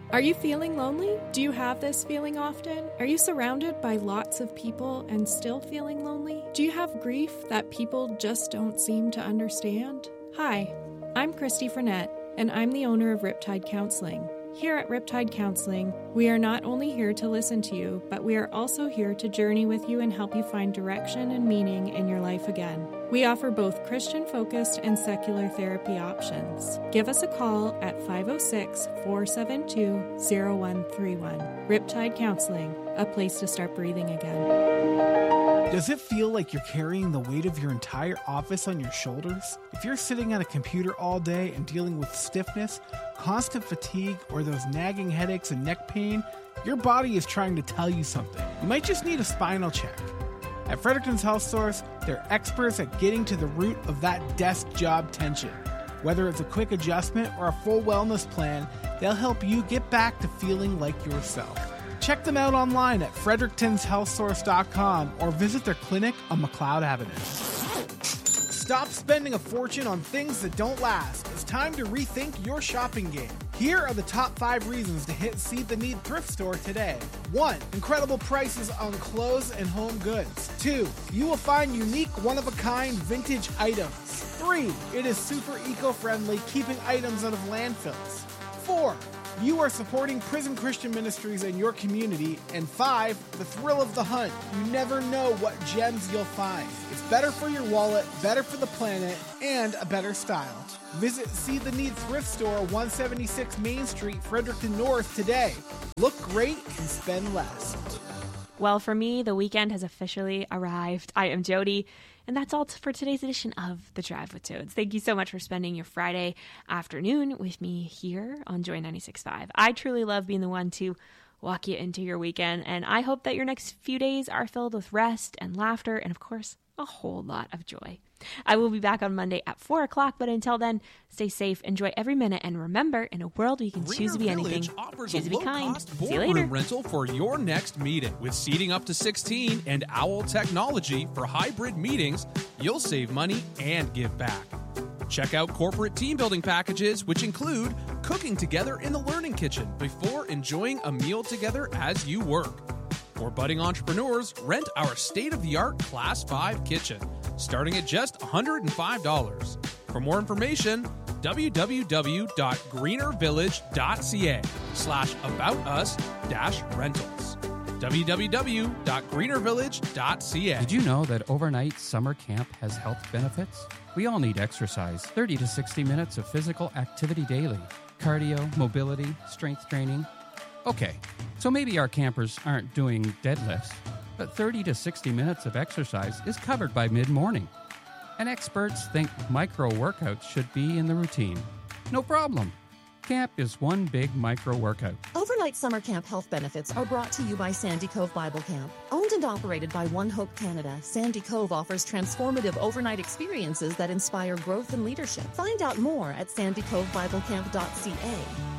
Are you feeling lonely? Do you have this feeling often? Are you surrounded by lots of people and still feeling lonely? Do you have grief that people just don't seem to understand? Hi, I'm Christy Frenette, and I'm the owner of Riptide Counseling. Here at Riptide Counseling, we are not only here to listen to you, but we are also here to journey with you and help you find direction and meaning in your life again. We offer both Christian-focused and secular therapy options. Give us a call at 506-472-0131. Riptide Counseling, a place to start breathing again. Does it feel like you're carrying the weight of your entire office on your shoulders? If you're sitting at a computer all day and dealing with stiffness, constant fatigue, or those nagging headaches and neck pain, your body is trying to tell you something. You might just need a spinal check. At Fredericton's Health Source, they're experts at getting to the root of that desk job tension. Whether it's a quick adjustment or a full wellness plan, they'll help you get back to feeling like yourself. Check them out online at fredericktonhealthsource.com or visit their clinic on McLeod Avenue. Stop spending a fortune on things that don't last. It's time to rethink your shopping game. Here are the top 5 reasons to hit See the Need thrift store today. 1. Incredible prices on clothes and home goods. 2. You will find unique, one-of-a-kind vintage items. 3. It is super eco-friendly, keeping items out of landfills. 4. You are supporting Prison Christian Ministries in your community. And 5, the thrill of the hunt. You never know what gems you'll find. It's better for your wallet, better for the planet, and a better style. Visit See the Need Thrift Store, 176 Main Street, Fredericton North today. Look great and spend less. Well, for me, the weekend has officially arrived. I am Jody, and that's all for today's edition of The Drive with Toads. Thank you so much for spending your Friday afternoon with me here on Joy 96.5. I truly love being the one to walk you into your weekend, and I hope that your next few days are filled with rest and laughter and, of course, a whole lot of joy. I will be back on Monday at 4 o'clock, but until then, stay safe, enjoy every minute, and remember, in a world where you can choose to be anything, choose to be kind. See you later. Rental for your next meeting. With seating up to 16 and OWL technology for hybrid meetings, you'll save money and give back. Check out corporate team building packages, which include cooking together in the Learning Kitchen before enjoying a meal together as you work. For budding entrepreneurs, rent our state-of-the-art Class 5 kitchen, starting at just $105. For more information, www.greenervillage.ca/aboutus-rentals. www.greenervillage.ca. Did you know that overnight summer camp has health benefits? We all need exercise, 30 to 60 minutes of physical activity daily, cardio, mobility, strength training. Okay, so maybe our campers aren't doing deadlifts, but 30 to 60 minutes of exercise is covered by mid-morning. And experts think micro workouts should be in the routine. No problem. Camp is one big micro workout. Overnight summer camp health benefits are brought to you by Sandy Cove Bible Camp. Owned and operated by One Hope Canada, Sandy Cove offers transformative overnight experiences that inspire growth and leadership. Find out more at sandycovebible.camp.ca.